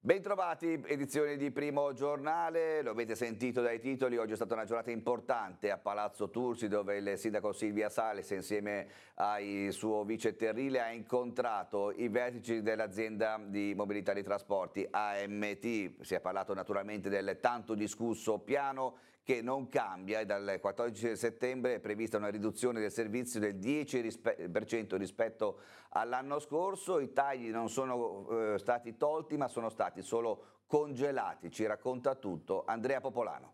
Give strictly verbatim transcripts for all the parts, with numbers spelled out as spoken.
Bentrovati, edizione di Primo Giornale, lo avete sentito dai titoli, oggi è stata una giornata importante a Palazzo Tursi dove il sindaco Silvia Sales insieme al suo vice Terrile ha incontrato i vertici dell'azienda di mobilità dei trasporti A M T, si è parlato naturalmente del tanto discusso piano che non cambia e dal quattordici settembre è prevista una riduzione del servizio del dieci per cento rispetto all'anno scorso, i tagli non sono eh, stati tolti ma sono stati solo congelati, ci racconta tutto Andrea Popolano.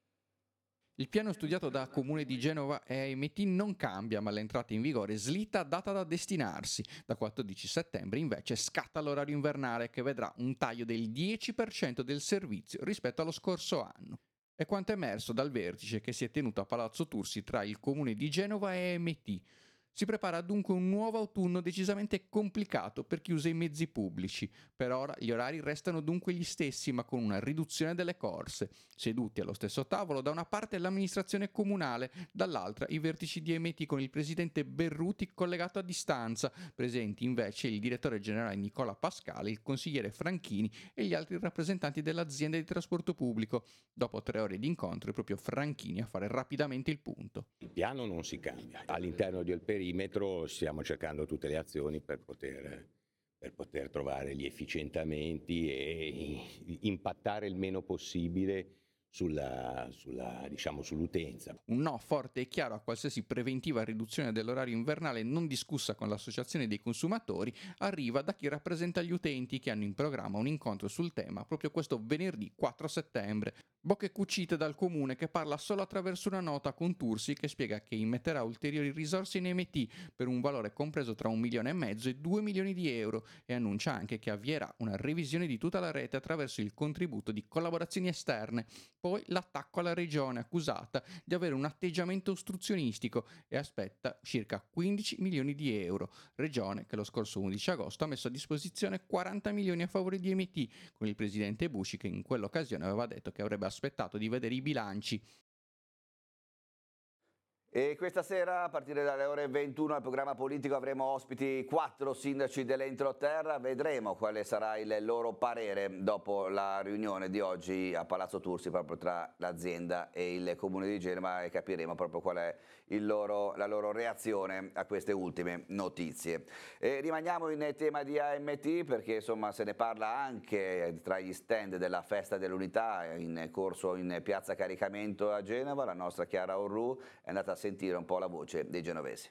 Il piano studiato da Comune di Genova e A M T non cambia, ma l'entrata in vigore slitta data da destinarsi. Da quattordici settembre invece scatta l'orario invernale che vedrà un taglio del dieci per cento del servizio rispetto allo scorso anno. È quanto emerso dal vertice che si è tenuto a Palazzo Tursi tra il Comune di Genova e A M T. Si prepara dunque un nuovo autunno decisamente complicato per chi usa i mezzi pubblici. Per ora gli orari restano dunque gli stessi, ma con una riduzione delle corse. Seduti allo stesso tavolo, da una parte l'amministrazione comunale, dall'altra i vertici di A M T con il presidente Berruti collegato a distanza, presenti invece il direttore generale Nicola Pascale, il consigliere Franchini e gli altri rappresentanti dell'azienda di trasporto pubblico. Dopo tre ore di incontro è proprio Franchini a fare rapidamente il punto. Il piano non si cambia. All'interno del perimetro stiamo cercando tutte le azioni per poter, per poter trovare gli efficientamenti e impattare il meno possibile sulla, sulla, diciamo, sull'utenza. Un no forte e chiaro a qualsiasi preventiva riduzione dell'orario invernale non discussa con l'associazione dei consumatori arriva da chi rappresenta gli utenti che hanno in programma un incontro sul tema proprio questo venerdì quattro settembre. Bocche cucite dal comune che parla solo attraverso una nota con Tursi che spiega che immetterà ulteriori risorse in M T per un valore compreso tra un milione e mezzo e due milioni di euro e annuncia anche che avvierà una revisione di tutta la rete attraverso il contributo di collaborazioni esterne. Poi l'attacco alla regione accusata di avere un atteggiamento ostruzionistico e aspetta circa quindici milioni di euro. Regione che lo scorso undici agosto ha messo a disposizione quaranta milioni a favore di M T con il presidente Busci che in quell'occasione aveva detto che avrebbe aspettato di vedere i bilanci. E questa sera, a partire dalle ore ventuno, al programma politico avremo ospiti quattro sindaci dell'entroterra. Vedremo quale sarà il loro parere dopo la riunione di oggi a Palazzo Tursi, proprio tra l'azienda e il Comune di Genova, e capiremo proprio qual è il loro, la loro reazione a queste ultime notizie. E rimaniamo in tema di A M T perché insomma se ne parla anche tra gli stand della Festa dell'Unità in corso in Piazza Caricamento a Genova. La nostra Chiara Orru è andata a sentire un po' la voce dei genovesi.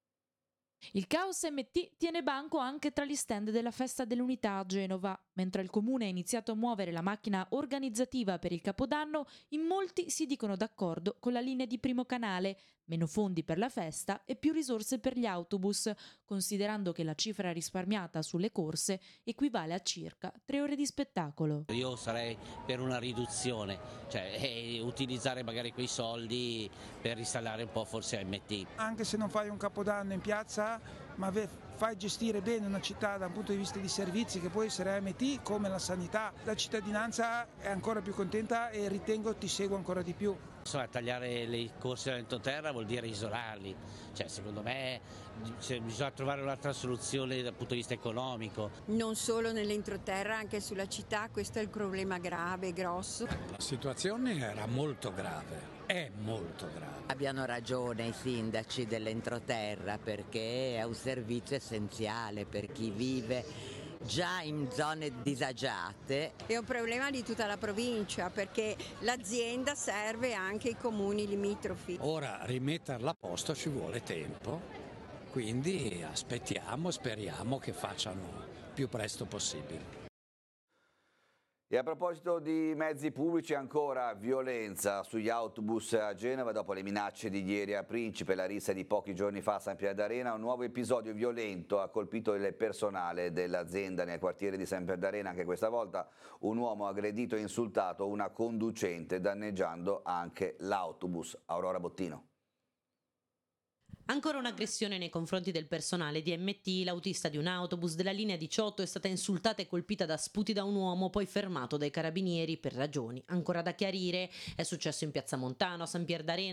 Il caos M T tiene banco anche tra gli stand della Festa dell'Unità a Genova. Mentre il comune ha iniziato a muovere la macchina organizzativa per il Capodanno, in molti si dicono d'accordo con la linea di primo canale, meno fondi per la festa e più risorse per gli autobus, considerando che la cifra risparmiata sulle corse equivale a circa tre ore di spettacolo. Io sarei per una riduzione, cioè eh, utilizzare magari quei soldi per installare un po' forse A M T. Anche se non fai un Capodanno in piazza, ma fai gestire bene una città da un punto di vista di servizi che può essere A M T come la sanità, la cittadinanza è ancora più contenta e ritengo ti segua ancora di più. Insomma, tagliare le corse dell'entroterra vuol dire isolarli, cioè secondo me bisogna trovare un'altra soluzione dal punto di vista economico. Non solo nell'entroterra, anche sulla città, questo è il problema grave, grosso. La situazione era molto grave. È molto grave. Abbiano ragione i sindaci dell'entroterra perché è un servizio essenziale per chi vive già in zone disagiate. È un problema di tutta la provincia perché l'azienda serve anche i comuni limitrofi. Ora rimetterla a posto ci vuole tempo, quindi aspettiamo, speriamo che facciano più presto possibile. E a proposito di mezzi pubblici, ancora violenza sugli autobus a Genova dopo le minacce di ieri a Principe, la rissa di pochi giorni fa a San Pier d'Arena. Un nuovo episodio violento ha colpito il personale dell'azienda nel quartiere di San Pier d'Arena. Anche questa volta un uomo ha aggredito e insultato una conducente, danneggiando anche l'autobus. Aurora Bottino. Ancora un'aggressione nei confronti del personale di M T, l'autista di un autobus della linea diciotto è stata insultata e colpita da sputi da un uomo, poi fermato dai carabinieri per ragioni ancora da chiarire. È successo in Piazza Montano, a San Pier d'Arena.